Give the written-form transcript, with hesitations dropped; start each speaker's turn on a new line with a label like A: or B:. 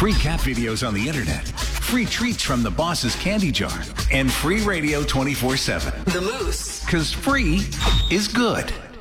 A: free cat videos on the internet, free treats from the boss's candy jar, and free radio 24/7.
B: The Moose.
A: Because free is good.